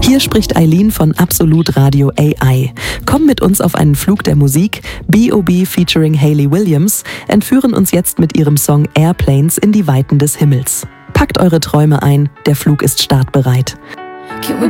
Hier spricht Eileen von Absolut Radio AI. Komm mit uns auf einen Flug der Musik. B.O.B. featuring Hayley Williams entführen uns jetzt mit ihrem Song Airplanes in die Weiten des Himmels. Packt eure Träume ein, der Flug ist startbereit.